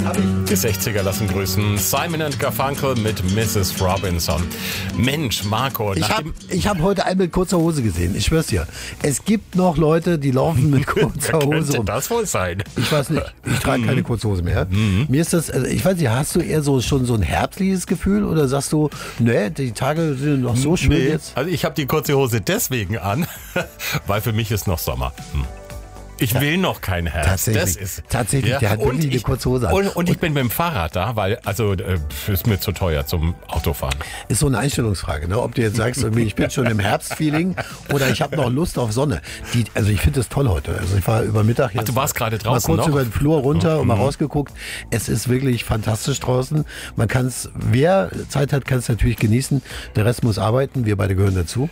Die 60er lassen grüßen. Simon & Garfunkel mit Mrs. Robinson. Mensch, Marco. Ich hab heute einen mit kurzer Hose gesehen. Ich schwör's dir. Es gibt noch Leute, die laufen mit kurzer Hose Könnte rum. das wohl sein? Ich weiß nicht. Ich trage keine kurze Hose mehr. Mir ist das, also ich weiß nicht, hast du eher schon so ein herbstliches Gefühl oder sagst du, nee, die Tage sind noch so schön jetzt? Also ich habe die kurze Hose deswegen an, weil für mich ist noch Sommer. Ich will noch keinen Herbst. Tatsächlich, der hat wirklich eine kurze Hose an. Und ich bin mit dem Fahrrad da, weil, ist mir zu teuer zum Autofahren. Ist so eine Einstellungsfrage, ne? Ob du jetzt sagst, ich bin schon im Herbstfeeling oder ich habe noch Lust auf Sonne. Also ich finde das toll heute. Also ich war über Mittag jetzt. Ach, du warst gerade draußen mal kurz noch? über den Flur runter und mal rausgeguckt. Es ist wirklich fantastisch draußen. Man kann es, wer Zeit hat, kann es natürlich genießen. Der Rest muss arbeiten. Wir beide gehören dazu.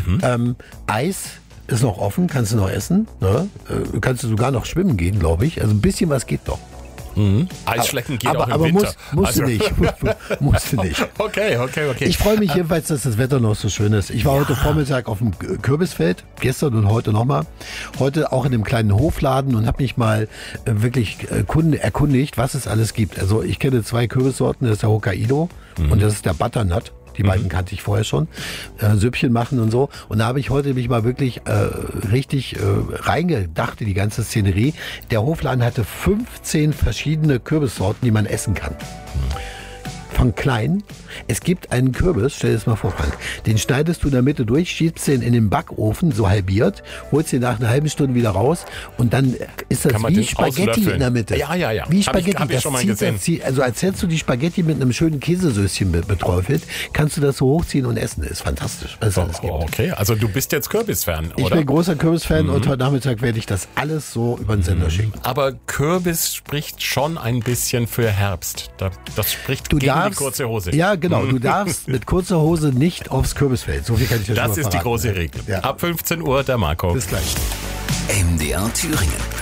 Eis ist noch offen, kannst du noch essen. Ne? Kannst du sogar noch schwimmen gehen, glaube ich. Also ein bisschen was geht noch. Eisschlecken geht auch im Winter. Musst du nicht. Musst du nicht. Okay. Ich freue mich jedenfalls, dass das Wetter noch so schön ist. Ich war heute Vormittag auf dem Kürbisfeld, gestern und heute nochmal. Heute auch in einem kleinen Hofladen und habe mich mal wirklich erkundigt, was es alles gibt. Also ich kenne 2 Kürbissorten, das ist der Hokkaido und das ist der Butternut. Die beiden kannte ich vorher schon. Süppchen machen und so. Und da habe ich heute mich mal wirklich richtig reingedacht in die ganze Szenerie. Der Hofladen hatte 15 verschiedene Kürbissorten, die man essen kann. Von klein. Es gibt einen Kürbis, stell dir das mal vor, Frank, den schneidest du in der Mitte durch, schiebst den in den Backofen, so halbiert, holst den nach einer halben Stunde wieder raus und dann ist das wie Spaghetti in der Mitte. Ja. Wie Spaghetti. Hab ich schon mal gesehen. Also als hättest du die Spaghetti mit einem schönen Käsesößchen beträufelt, kannst du das so hochziehen und essen. Das ist fantastisch, was es alles gibt. Okay, also du bist jetzt Kürbis-Fan, oder? Ich bin großer Kürbis-Fan und heute Nachmittag werde ich das alles so über den Sender schicken. Aber Kürbis spricht schon ein bisschen für Herbst. Das spricht gegen die kurze Hose. Ja, genau. Du darfst mit kurzer Hose nicht aufs Kürbisfeld. So viel kann ich dir schon mal Das ist verraten. die große Regel. Ja. Ab 15 Uhr, der Marco. Bis gleich. MDR Thüringen.